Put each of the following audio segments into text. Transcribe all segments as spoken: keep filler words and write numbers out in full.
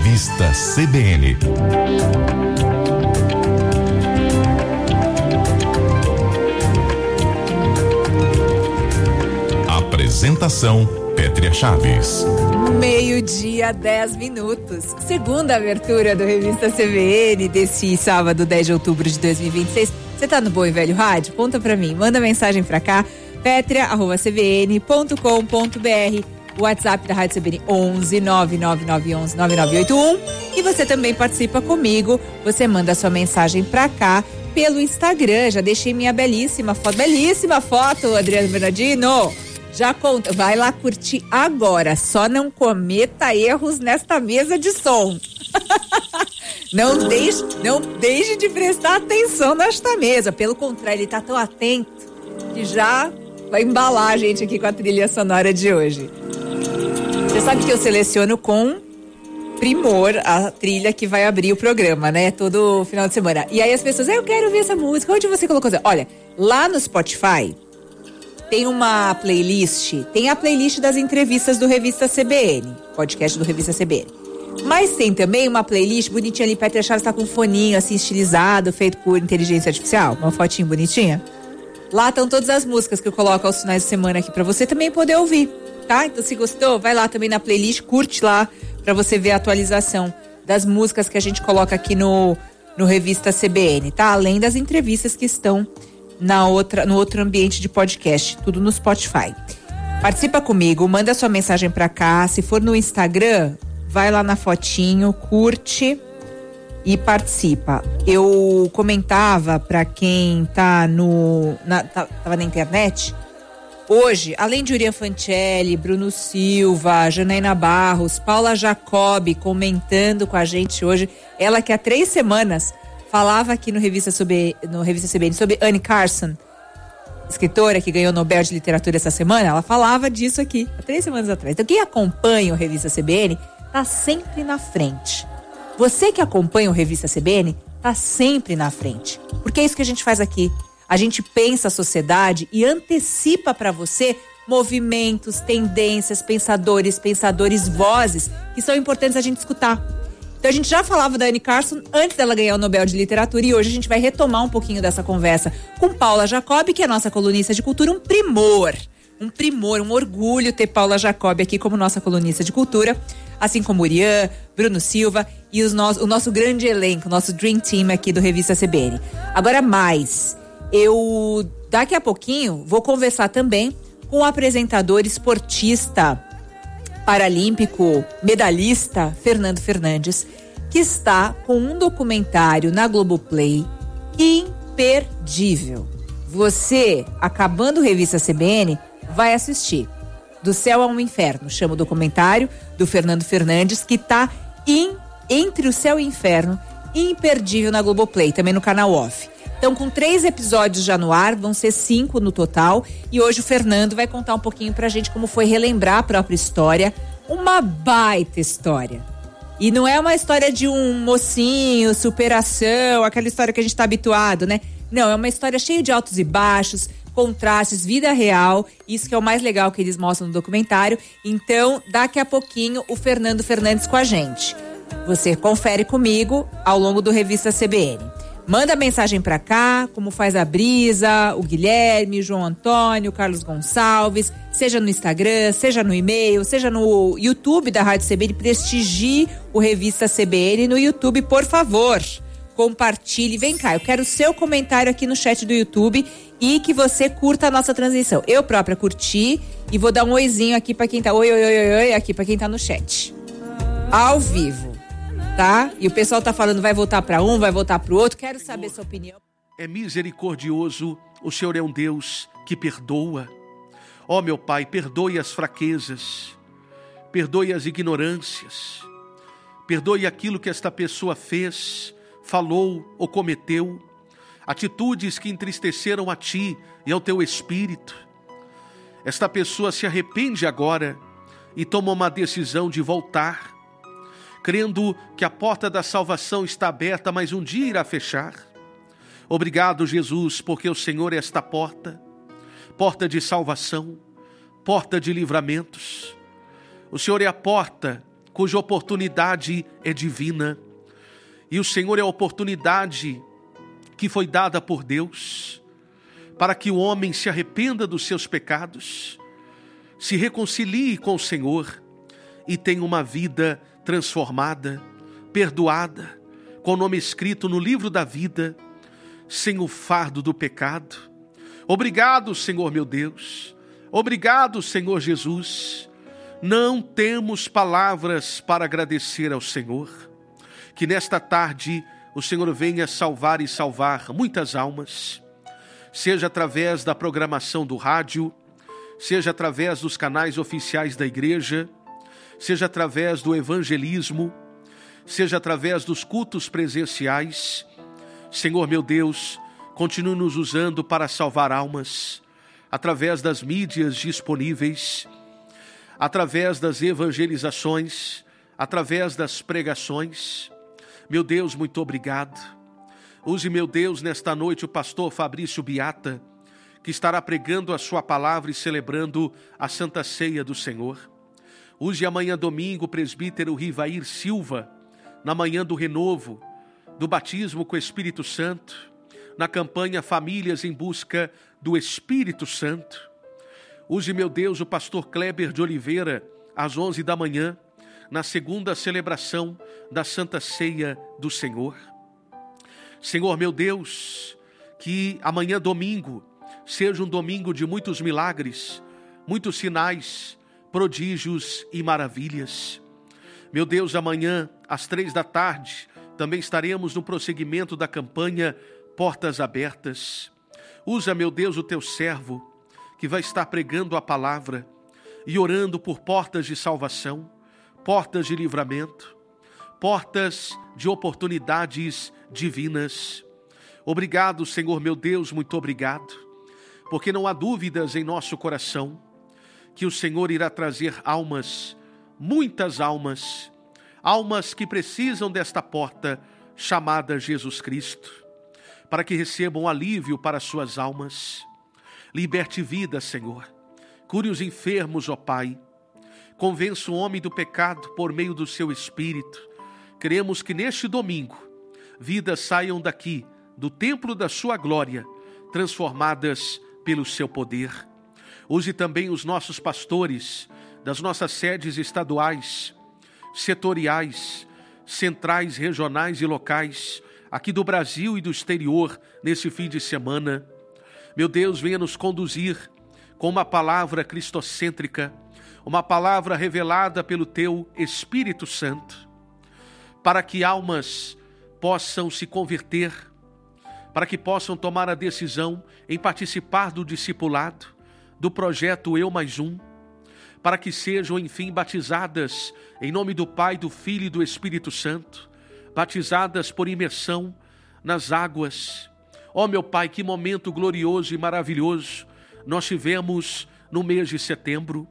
Revista C B N. Apresentação: Pétria Chaves. Meio-dia, dez minutos. Segunda abertura do Revista C B N desse sábado, dez de outubro de dois mil e vinte e seis. Você tá no Bom e Velho Rádio? Conta pra mim, manda mensagem pra cá, pétria arroba c b n ponto com ponto b r. O WhatsApp da Rádio C B N onze nove nove nove onze nove nove oito um. E você também participa comigo, você manda sua mensagem pra cá pelo Instagram. Já deixei minha belíssima foto, belíssima foto, Adriano Bernardino. Já conta, vai lá curtir agora, só não cometa erros nesta mesa de som. Não deixe, não deixe de prestar atenção nesta mesa, pelo contrário, ele tá tão atento que já vai embalar a gente aqui com a trilha sonora de hoje. Você sabe que eu seleciono com primor a trilha que vai abrir o programa, né? Todo final de semana. E aí as pessoas, ah, eu quero ouvir essa música, onde você colocou? Olha, lá no Spotify tem uma playlist, tem a playlist das entrevistas do Revista C B N, podcast do Revista C B N. Mas tem também uma playlist bonitinha ali, Pétria Chaves tá com um foninho assim estilizado, feito por inteligência artificial, uma fotinho bonitinha. Lá estão todas as músicas que eu coloco aos finais de semana aqui pra você também poder ouvir, tá? Então se gostou, vai lá também na playlist, curte lá pra você ver a atualização das músicas que a gente coloca aqui no, no Revista C B N, tá? Além das entrevistas que estão na outra, no outro ambiente de podcast, tudo no Spotify. Participa comigo, manda sua mensagem pra cá, se for no Instagram, vai lá na fotinho, curte e participa. Eu comentava pra quem tá no, na, tá, tava na internet, hoje, além de Urian Fancelli, Bruno Silva, Janaína Barros, Paula Jacobi comentando com a gente hoje, ela que há três semanas falava aqui no Revista, sobre, no Revista C B N sobre Anne Carson, escritora que ganhou o Nobel de Literatura essa semana, ela falava disso aqui, há três semanas atrás. Então quem acompanha o Revista C B N tá sempre na frente. Você que acompanha o Revista C B N tá sempre na frente. Porque é isso que a gente faz aqui. A gente pensa a sociedade e antecipa para você movimentos, tendências, pensadores, pensadores, vozes que são importantes a gente escutar. Então a gente já falava da Anne Carson antes dela ganhar o Nobel de Literatura e hoje a gente vai retomar um pouquinho dessa conversa com Paula Jacobi, que é a nossa colunista de cultura, um primor. Um primor, um orgulho ter Paula Jacobi aqui como nossa colunista de cultura, assim como Urian, Bruno Silva e os no, o nosso grande elenco, nosso Dream Team aqui do Revista C B N. Agora mais, eu daqui a pouquinho vou conversar também com o apresentador esportista paralímpico, medalhista Fernando Fernandes, que está com um documentário na Globoplay imperdível. Você, acabando o Revista C B N, vai assistir. Do Céu ao Inferno, chama o documentário do Fernando Fernandes, que está entre o céu e o inferno, imperdível na Globoplay, também no canal Off. Então, com três episódios já no ar, vão ser cinco no total. E hoje o Fernando vai contar um pouquinho pra gente como foi relembrar a própria história. Uma baita história. E não é uma história de um mocinho, superação, aquela história que a gente tá habituado, né? Não, é uma história cheia de altos e baixos, contrastes, vida real. Isso que é o mais legal que eles mostram no documentário. Então, daqui a pouquinho, o Fernando Fernandes com a gente. Você confere comigo ao longo do Revista C B N. Manda mensagem pra cá, como faz a Brisa, o Guilherme, o João Antônio, o Carlos Gonçalves, seja no Instagram, seja no e-mail, seja no YouTube da Rádio C B N. Prestigie o Revista C B N no YouTube, por favor. Compartilhe, vem cá, eu quero o seu comentário aqui no chat do YouTube e que você curta a nossa transmissão. Eu própria curti e vou dar um oizinho aqui pra quem tá, oi, oi, oi, oi, aqui pra quem tá no chat. Ao vivo, tá? E o pessoal tá falando, vai votar pra um, vai votar pro outro, quero saber sua opinião. É misericordioso, o Senhor é um Deus que perdoa. Ó, meu Pai, perdoe as fraquezas, perdoe as ignorâncias, perdoe aquilo que esta pessoa fez, falou ou cometeu, atitudes que entristeceram a Ti e ao Teu Espírito. Esta pessoa se arrepende agora e toma uma decisão de voltar, crendo que a porta da salvação está aberta, mas um dia irá fechar. Obrigado, Jesus, porque o Senhor é esta porta, porta de salvação, porta de livramentos. O Senhor é a porta cuja oportunidade é divina. E o Senhor é a oportunidade que foi dada por Deus para que o homem se arrependa dos seus pecados, se reconcilie com o Senhor e tenha uma vida transformada, perdoada, com o nome escrito no livro da vida, sem o fardo do pecado. Obrigado, Senhor meu Deus. Obrigado, Senhor Jesus. Não temos palavras para agradecer ao Senhor. Que nesta tarde o Senhor venha salvar e salvar muitas almas, seja através da programação do rádio, seja através dos canais oficiais da igreja, seja através do evangelismo, seja através dos cultos presenciais. Senhor meu Deus, continue nos usando para salvar almas, através das mídias disponíveis, através das evangelizações, através das pregações. Meu Deus, muito obrigado. Use, meu Deus, nesta noite o pastor Fabrício Biata, que estará pregando a sua palavra e celebrando a Santa Ceia do Senhor. Use amanhã domingo o presbítero Rivair Silva, na manhã do renovo, do batismo com o Espírito Santo, na campanha Famílias em Busca do Espírito Santo. Use, meu Deus, o pastor Kleber de Oliveira, às onze da manhã, na segunda celebração da Santa Ceia do Senhor. Senhor, meu Deus, que amanhã domingo seja um domingo de muitos milagres, muitos sinais, prodígios e maravilhas. Meu Deus, amanhã, às três da tarde, também estaremos no prosseguimento da campanha Portas Abertas. Usa, meu Deus, o teu servo, que vai estar pregando a palavra e orando por portas de salvação, portas de livramento, portas de oportunidades divinas. Obrigado, Senhor meu Deus, muito obrigado, porque não há dúvidas em nosso coração que o Senhor irá trazer almas, muitas almas, almas que precisam desta porta chamada Jesus Cristo, para que recebam alívio para suas almas. Liberte vida, Senhor. Cure os enfermos, ó Pai. Convença o homem do pecado por meio do seu Espírito. Queremos que neste domingo, vidas saiam daqui, do templo da sua glória, transformadas pelo seu poder. Use também os nossos pastores das nossas sedes estaduais, setoriais, centrais, regionais e locais, aqui do Brasil e do exterior, nesse fim de semana. Meu Deus, venha nos conduzir com uma palavra cristocêntrica, uma palavra revelada pelo teu Espírito Santo, para que almas possam se converter, para que possam tomar a decisão em participar do discipulado, do projeto Eu Mais Um, para que sejam, enfim, batizadas em nome do Pai, do Filho e do Espírito Santo, batizadas por imersão nas águas. Ó meu Pai, que momento glorioso e maravilhoso nós tivemos no mês de setembro.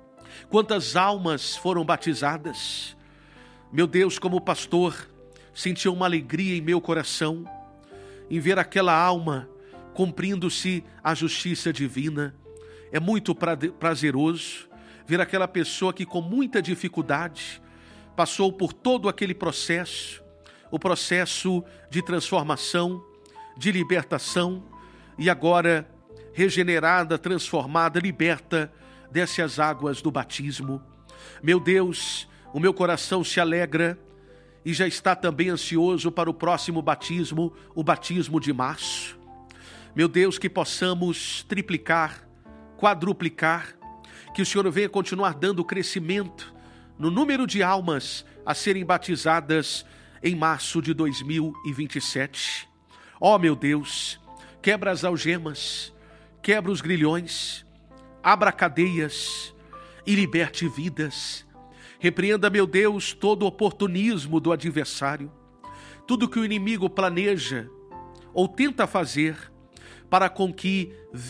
Quantas almas foram batizadas. Meu Deus, como pastor, senti uma alegria em meu coração em ver aquela alma cumprindo-se a justiça divina. É muito prazeroso ver aquela pessoa que com muita dificuldade passou por todo aquele processo, o processo de transformação, de libertação, e agora regenerada, transformada, liberta, desce as águas do batismo. Meu Deus, o meu coração se alegra e já está também ansioso para o próximo batismo, o batismo de março. Meu Deus, que possamos triplicar, quadruplicar, que o Senhor venha continuar dando crescimento no número de almas a serem batizadas em março de dois mil e vinte e sete. Ó meu Deus, quebra as algemas, quebra os grilhões, abra cadeias e liberte vidas. Repreenda, meu Deus, todo oportunismo do adversário, tudo que o inimigo planeja ou tenta fazer para com que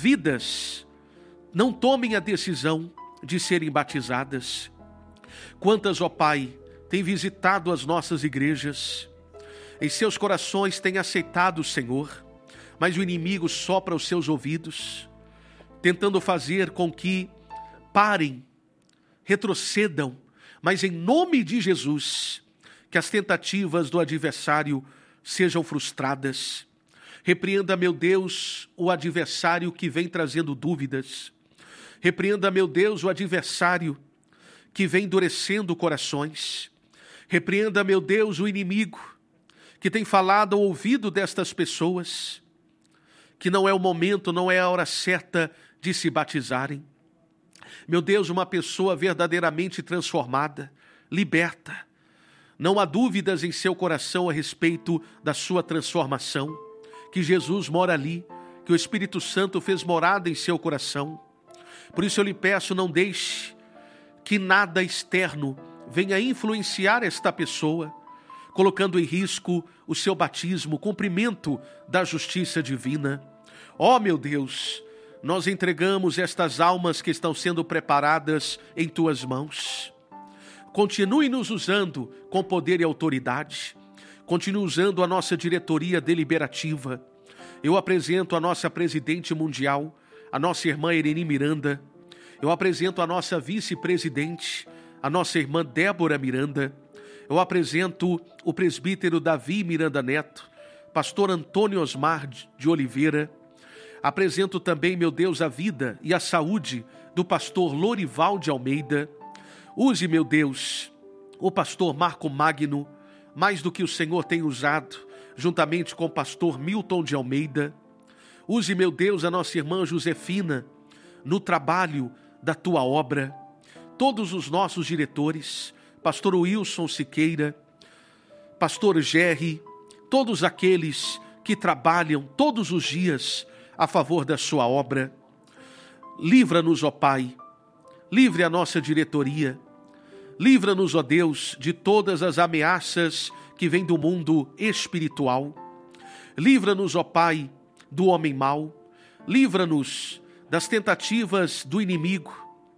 vidas não tomem a decisão de serem batizadas. Quantas, ó Pai, têm visitado as nossas igrejas, em seus corações têm aceitado o Senhor, mas o inimigo sopra os seus ouvidos, tentando fazer com que parem, retrocedam, Mas em nome de Jesus, que as tentativas do adversário sejam frustradas. Repreenda, meu Deus, o adversário que vem trazendo dúvidas. Repreenda, meu Deus, o adversário que vem endurecendo corações. Repreenda, meu Deus, o inimigo que tem falado ao ouvido destas pessoas que não é o momento, não é a hora certa de se batizarem. Meu Deus, uma pessoa verdadeiramente transformada, liberta. Não há dúvidas em seu coração a respeito da sua transformação, que Jesus mora ali, que o Espírito Santo fez morada em seu coração. Por isso eu lhe peço, não deixe que nada externo venha influenciar esta pessoa, colocando em risco o seu batismo, o cumprimento da justiça divina. Ó meu Deus, nós entregamos estas almas que estão sendo preparadas em tuas mãos. Continue nos usando com poder e autoridade. Continue usando a nossa diretoria deliberativa. Eu apresento a nossa presidente mundial, a nossa irmã Irene Miranda. Eu apresento a nossa vice-presidente, a nossa irmã Débora Miranda. Eu apresento o presbítero Davi Miranda Neto, pastor Antônio Osmar de Oliveira. Apresento também, meu Deus, a vida e a saúde do pastor Lorival de Almeida. Use, meu Deus, o pastor Marco Magno, mais do que o Senhor tem usado, juntamente com o pastor Milton de Almeida. Use, meu Deus, a nossa irmã Josefina, no trabalho da tua obra. Todos os nossos diretores, pastor Wilson Siqueira, pastor Gerry, todos aqueles que trabalham todos os dias a favor da sua obra. Livra-nos, ó Pai, livre a nossa diretoria, livra-nos, ó Deus, de todas as ameaças que vêm do mundo espiritual. Livra-nos, ó Pai, do homem mau, livra-nos das tentativas do inimigo,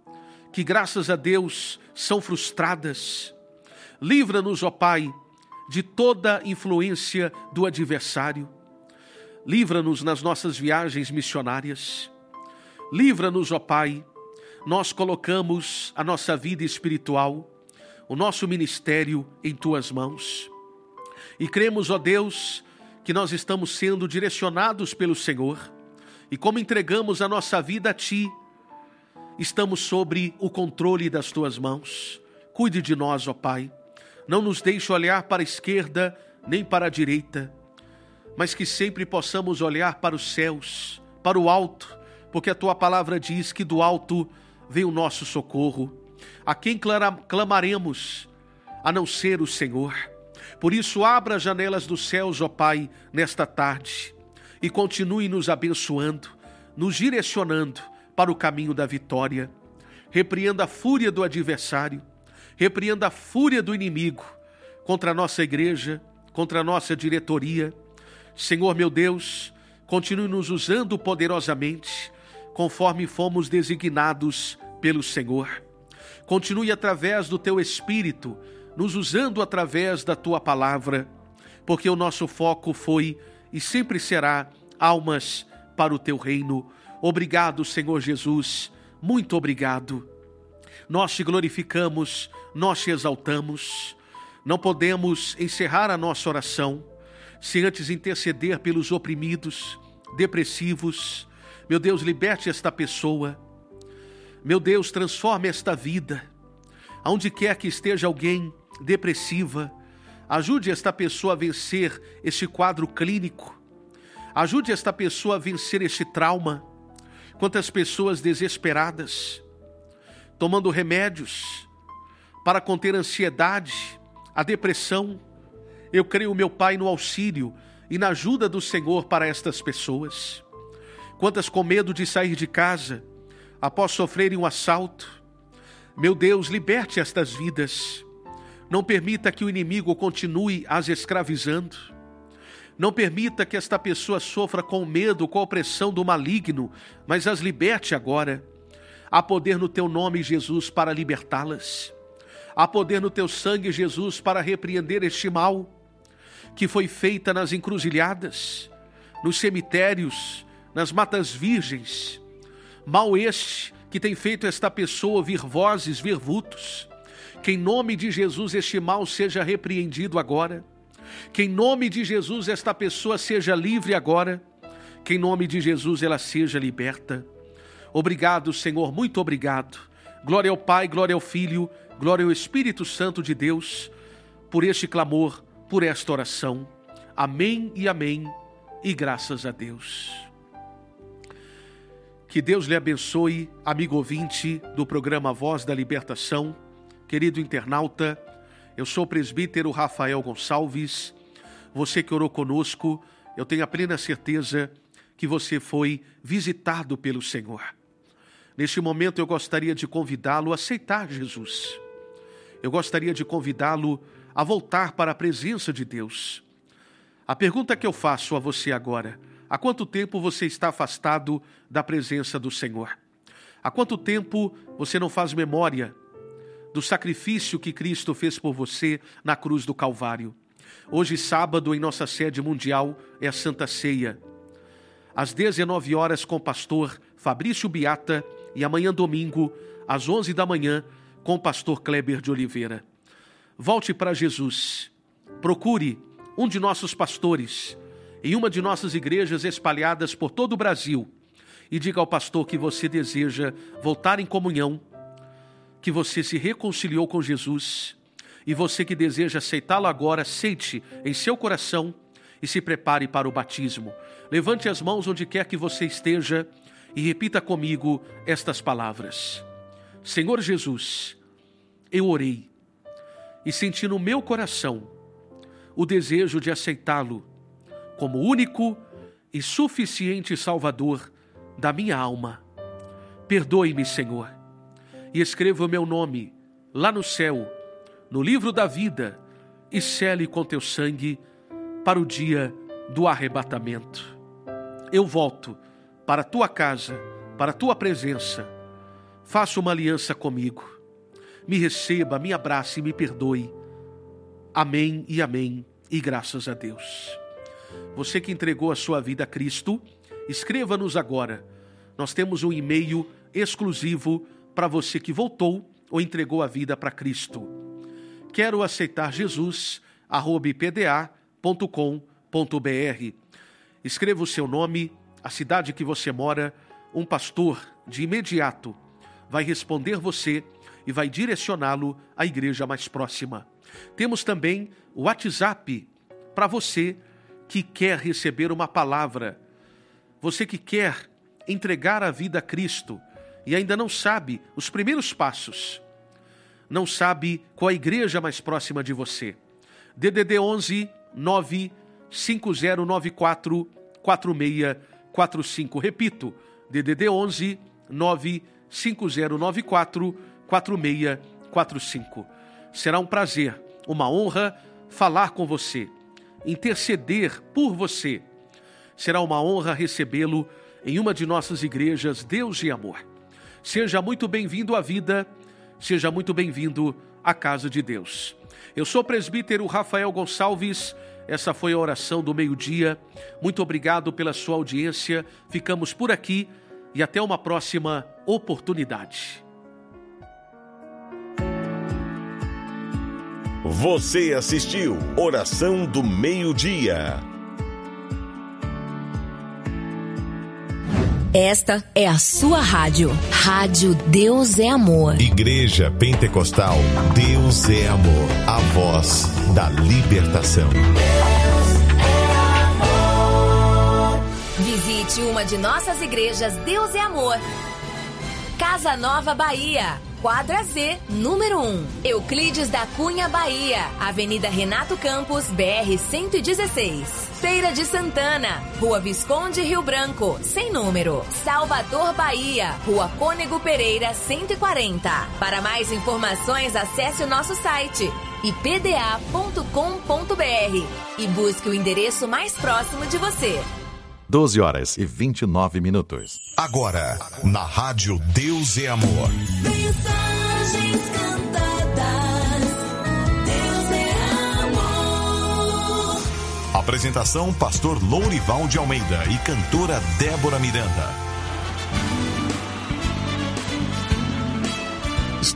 que graças a Deus são frustradas. Livra-nos, ó Pai, de toda influência do adversário. Livra-nos nas nossas viagens missionárias. Livra-nos, ó Pai, nós colocamos a nossa vida espiritual, o nosso ministério em Tuas mãos. E cremos, ó Deus, que nós estamos sendo direcionados pelo Senhor. E como entregamos a nossa vida a Ti, estamos sobre o controle das Tuas mãos. Cuide de nós, ó Pai. Não nos deixe olhar para a esquerda nem para a direita, mas que sempre possamos olhar para os céus, para o alto, porque a Tua palavra diz que do alto vem o nosso socorro. A quem clamaremos, a não ser o Senhor? Por isso, abra as janelas dos céus, ó Pai, nesta tarde, e continue nos abençoando, nos direcionando para o caminho da vitória. Repreenda a fúria do adversário, repreenda a fúria do inimigo contra a nossa igreja, contra a nossa diretoria. Senhor meu Deus, continue nos usando poderosamente, conforme fomos designados pelo Senhor. Continue através do Teu Espírito, nos usando através da Tua palavra, porque o nosso foco foi e sempre será almas para o Teu reino. Obrigado, Senhor Jesus, muito obrigado. Nós Te glorificamos, nós Te exaltamos. Não podemos encerrar a nossa oração sem antes interceder pelos oprimidos, depressivos. Meu Deus, liberte esta pessoa. Meu Deus, transforme esta vida. Aonde quer que esteja alguém depressiva, ajude esta pessoa a vencer este quadro clínico. Ajude esta pessoa a vencer este trauma. Quantas pessoas desesperadas, tomando remédios para conter a ansiedade, a depressão. Eu creio, meu Pai, no auxílio e na ajuda do Senhor para estas pessoas. Quantas com medo de sair de casa, após sofrerem um assalto. Meu Deus, liberte estas vidas. Não permita que o inimigo continue as escravizando. Não permita que esta pessoa sofra com medo, com a opressão do maligno, mas as liberte agora. Há poder no Teu nome, Jesus, para libertá-las. Há poder no Teu sangue, Jesus, para repreender este mal que foi feita nas encruzilhadas, nos cemitérios, nas matas virgens. Mal este que tem feito esta pessoa ouvir vozes, ver vultos. Que em nome de Jesus este mal seja repreendido agora. Que em nome de Jesus esta pessoa seja livre agora. Que em nome de Jesus ela seja liberta. Obrigado, Senhor, muito obrigado. Glória ao Pai, glória ao Filho, glória ao Espírito Santo de Deus, por este clamor, por esta oração. Amém e amém, e graças a Deus. Que Deus lhe abençoe, amigo ouvinte do programa Voz da Libertação, querido internauta. Eu sou o presbítero Rafael Gonçalves. Você que orou conosco, eu tenho a plena certeza que você foi visitado pelo Senhor. Neste momento eu gostaria de convidá-lo a aceitar Jesus. Eu gostaria de convidá-lo a voltar para a presença de Deus. A pergunta que eu faço a você agora: há quanto tempo você está afastado da presença do Senhor? Há quanto tempo você não faz memória do sacrifício que Cristo fez por você na cruz do Calvário? Hoje, sábado, em nossa sede mundial, é a Santa Ceia. Às dezenove horas, com o pastor Fabrício Biata, e amanhã, domingo, às onze da manhã, com o pastor Kleber de Oliveira. Volte para Jesus. Procure um de nossos pastores em uma de nossas igrejas espalhadas por todo o Brasil e diga ao pastor que você deseja voltar em comunhão, que você se reconciliou com Jesus, e você que deseja aceitá-lo agora, aceite em seu coração e se prepare para o batismo. Levante as mãos onde quer que você esteja e repita comigo estas palavras. Senhor Jesus, eu orei e senti no meu coração o desejo de aceitá-lo como único e suficiente Salvador da minha alma. Perdoe-me, Senhor, e escreva o meu nome lá no céu, no livro da vida, e sele com teu sangue para o dia do arrebatamento. Eu volto para a tua casa, para a tua presença. Faça uma aliança comigo. Me receba, me abrace e me perdoe. Amém e amém, e graças a Deus. Você que entregou a sua vida a Cristo, escreva-nos agora. Nós temos um e-mail exclusivo para você que voltou ou entregou a vida para Cristo. Quero aceitar Jesus, arroba i p d a ponto com ponto b r. Escreva o seu nome, a cidade que você mora. Um pastor, de imediato, vai responder você e vai direcioná-lo à igreja mais próxima. Temos também o WhatsApp para você que quer receber uma palavra, você que quer entregar a vida a Cristo e ainda não sabe os primeiros passos, não sabe qual a igreja mais próxima de você. D D D onze nove cinco zero nove quatro quatro seis quatro cinco. Repito, D D D onze nove cinco zero nove quatro quatro seis quatro cinco. Será um prazer, uma honra falar com você, interceder por você. Será uma honra recebê-lo em uma de nossas igrejas Deus e Amor. Seja muito bem-vindo à vida, seja muito bem-vindo à casa de Deus. Eu sou o presbítero Rafael Gonçalves. Essa foi a oração do meio-dia. Muito obrigado pela sua audiência. Ficamos por aqui e até uma próxima oportunidade. Você assistiu Oração do Meio-Dia. Esta é a sua rádio. Rádio Deus é Amor. Igreja Pentecostal Deus é Amor. A voz da libertação. Deus é amor. Visite uma de nossas igrejas Deus é Amor. Casa Nova, Bahia. Quadra Z, número um. Euclides da Cunha, Bahia. Avenida Renato Campos, B R cento e dezesseis. Feira de Santana, Rua Visconde Rio Branco, sem número. Salvador, Bahia. Rua Cônego Pereira, cento e quarenta. Para mais informações, acesse o nosso site i p d a ponto com ponto b r e busque o endereço mais próximo de você. doze horas e vinte e nove minutos. Agora, na Rádio Deus é Amor. Mensagens cantadas. Deus é amor. Apresentação: Pastor Lourival de Almeida e cantora Débora Miranda.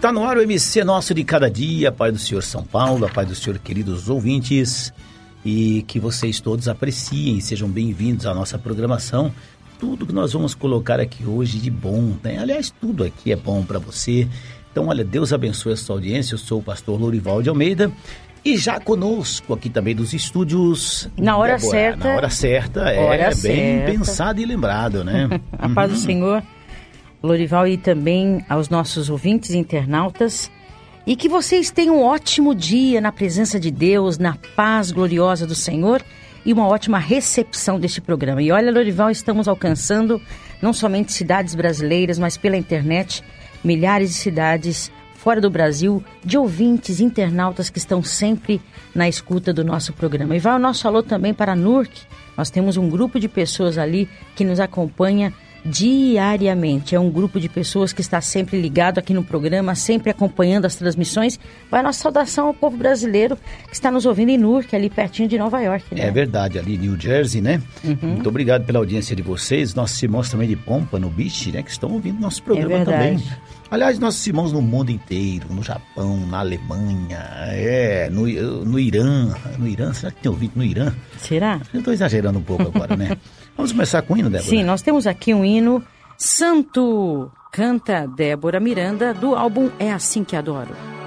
Está no ar o M C Nosso de Cada Dia, a paz do Senhor São Paulo, a paz do Senhor, queridos ouvintes, e que vocês todos apreciem, sejam bem-vindos à nossa programação. Tudo que nós vamos colocar aqui hoje de bom, né? Aliás, tudo aqui é bom para você. Então, olha, Deus abençoe a sua audiência. Eu sou o pastor Lourival de Almeida. E já conosco aqui também dos estúdios... Na hora Débora, certa. Na hora certa, é hora bem certa. pensado e lembrado, né? A paz do Senhor, Lourival, e também aos nossos ouvintes e internautas. E que vocês tenham um ótimo dia na presença de Deus, na paz gloriosa do Senhor e uma ótima recepção deste programa. E olha, Lourival, estamos alcançando não somente cidades brasileiras, mas pela internet, milhares de cidades fora do Brasil, de ouvintes, internautas que estão sempre na escuta do nosso programa. E vai o nosso alô também para a N U R C. Nós temos um grupo de pessoas ali que nos acompanha diariamente. É um grupo de pessoas que está sempre ligado aqui no programa, sempre acompanhando as transmissões. Vai a nossa saudação ao povo brasileiro que está nos ouvindo em N U R C, ali pertinho de Nova York. Né? É verdade, ali em New Jersey, né? Uhum. Muito obrigado pela audiência de vocês, nossos irmãos também de Pompano Beach, né? Que estão ouvindo nosso programa É também. verdade. Aliás, nossos irmãos no mundo inteiro, no Japão, na Alemanha, é, no, no Irã. No Irã, será que tem ouvido no Irã? Será? Eu estou exagerando um pouco agora, né? Vamos começar com o hino, Débora? Sim, nós temos aqui um hino Santo, canta Débora Miranda, do álbum É Assim Que Adoro.